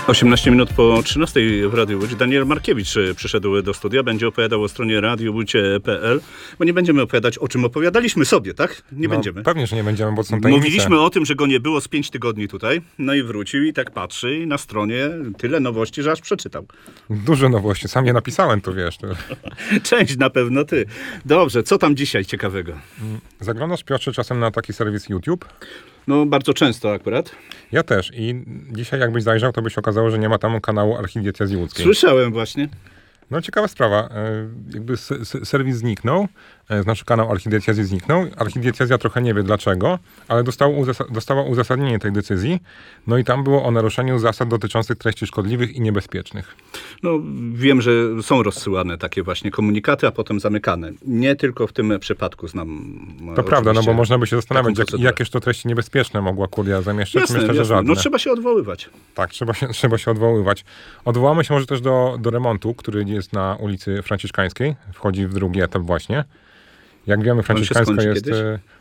18 minut po 13 w Radiu Łódź. Daniel Markiewicz przyszedł do studia. Będzie opowiadał o stronie radiowódź.pl, bo nie będziemy opowiadać, o czym opowiadaliśmy sobie, tak? Nie będziemy. Pewnie, że nie będziemy, bo są tajemnice. Mówiliśmy o tym, że go nie było z 5 tygodni tutaj. No i wrócił i tak patrzy i na stronie tyle nowości, że aż przeczytał. Dużo nowości. Sam je napisałem, to wiesz. To... Część na pewno ty. Dobrze, co tam dzisiaj ciekawego? Zaglądasz, Piotrze, czasem na taki serwis YouTube? No bardzo często akurat. Ja też. I dzisiaj jakbyś zajrzał, to by się okazało, że nie ma tam kanału Archidiecezji Łódzkiej. Słyszałem właśnie. No ciekawa sprawa. Jakby serwis zniknął, znaczy kanał Archidiecezji zniknął. Archidiecezja trochę nie wie dlaczego, ale dostała uzasadnienie tej decyzji. No i tam było o naruszeniu zasad dotyczących treści szkodliwych i niebezpiecznych. No wiem, że są rozsyłane takie właśnie komunikaty, a potem zamykane. Nie tylko w tym przypadku znam. To prawda, no bo można by się zastanawiać, jakież to treści niebezpieczne mogła kuria zamieszczać. Jasne, Myślę, że jasne. żadne. No trzeba się odwoływać. Tak, trzeba się odwoływać. Odwołamy się może też do remontu, który jest na ulicy Franciszkańskiej. Wchodzi w drugi etap właśnie. Jak wiemy, Franciszkańska jest...